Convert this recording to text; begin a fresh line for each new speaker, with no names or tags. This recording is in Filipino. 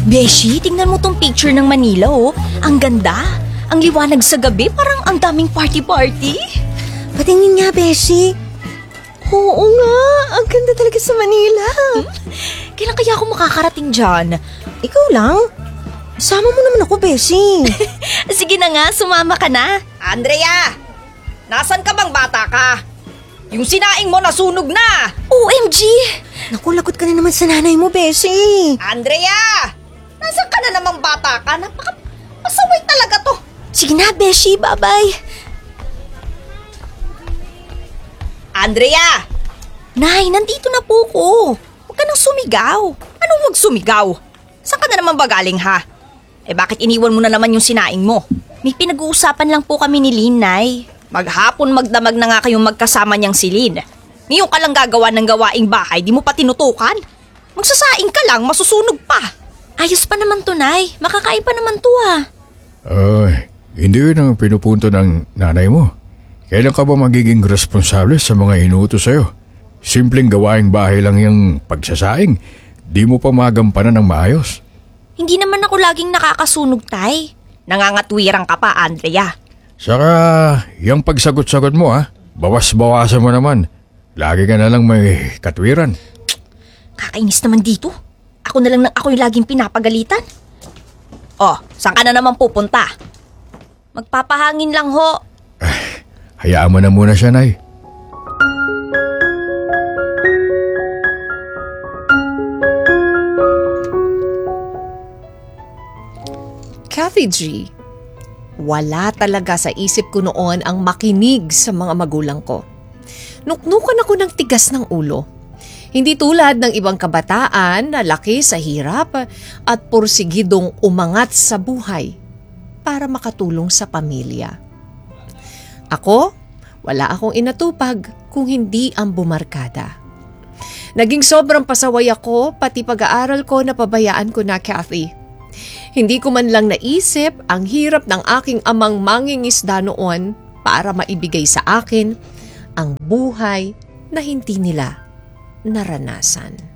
Beshi, tingnan mo tong picture ng Manila oh. Ang ganda. Ang liwanag sa gabi, parang ang daming party-party.
Patingin nga, Beshi. Oo nga, ang ganda talaga sa Manila.
Kailan kaya ako makakarating dyan?
Ikaw lang? Sama mo naman ako, Beshi.
Sige na nga, sumama ka na.
Andrea! Nasaan ka bang bata ka? Yung sinaing mo nasunog na!
OMG!
Naku, lagot ka na naman sa nanay mo, Beshi.
Andrea! Nasaan ka na namang bata ka? Napaka-pasaway talaga to.
Sige na, Beshi, bye-bye.
Andrea!
Nay, nandito na po ko. Huwag ka nang sumigaw.
Anong wag sumigaw? Saan ka na naman ba galing ha? Bakit iniwan mo na naman yung sinaing mo?
May pinag-uusapan lang po kami ni Lynn, Nay.
Maghapon magdamag na nga kayong magkasama niyang si Lynn. Ngayon ka lang gagawa ng gawaing bahay, di mo pa tinutukan? Magsasaing ka lang, masusunog pa.
Ayos pa naman to, Nay. Makakain pa naman to
Ay, hindi yun ang pinupunto ng nanay mo. Kailan ka ba magiging responsable sa mga inuutos sa'yo? Simpleng gawaing bahay lang yung pagsasaing. Di mo pa magampanan ng maayos.
Hindi naman ako laging nakakasunog, Tay.
Nangangatwirang ka pa, Andrea.
Saka, yung pagsagot-sagot mo bawas-bawasan mo naman. Lagi ka na lang may katwiran.
Kakainis naman dito. Ako na lang ako yung laging pinapagalitan.
Oh, saan ka na naman pupunta?
Magpapahangin lang ho.
Hayaan mo na muna siya, Nay.
Kathy G, wala talaga sa isip ko noon ang makinig sa mga magulang ko. Nuknukan ako ng tigas ng ulo. Hindi tulad ng ibang kabataan na laki sa hirap at porsigidong umangat sa buhay para makatulong sa pamilya. Ako, wala akong inatupag kung hindi ang bumarkada. Naging sobrang pasaway ako pati pag-aaral ko na pabayaan ko na, Kathy. Hindi ko man lang naisip ang hirap ng aking amang mangingisda noon para maibigay sa akin ang buhay na hindi nila naranasan.